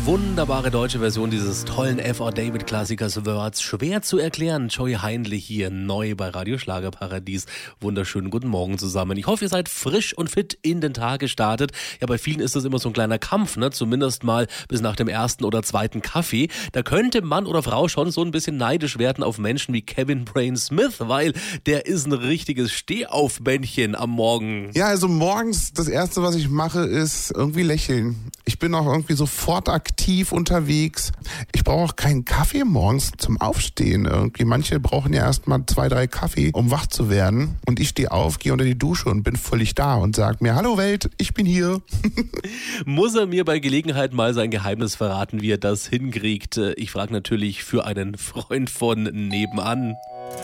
Wunderbare deutsche Version dieses tollen F.A. David-Klassikers Words. Schwer zu erklären. Joey Heinrich hier neu bei Radio Schlagerparadies. Wunderschönen guten Morgen zusammen. Ich hoffe, ihr seid frisch und fit in den Tag gestartet. Ja, bei vielen ist das immer so ein kleiner Kampf, ne? Zumindest mal bis nach dem ersten oder zweiten Kaffee. Da könnte Mann oder Frau schon so ein bisschen neidisch werden auf Menschen wie Kevin Brain Smith, weil der ist ein richtiges Stehaufmännchen am Morgen. Ja, also morgens das Erste, was ich mache, ist irgendwie lächeln. Ich bin auch irgendwie sofort aktiv unterwegs. Ich brauche auch keinen Kaffee morgens zum Aufstehen irgendwie. Manche brauchen ja erst mal 2, 3 Kaffee, um wach zu werden. Und ich stehe auf, gehe unter die Dusche und bin völlig da und sage mir, hallo Welt, ich bin hier. Muss er mir bei Gelegenheit mal sein Geheimnis verraten, wie er das hinkriegt? Ich frage natürlich für einen Freund von nebenan.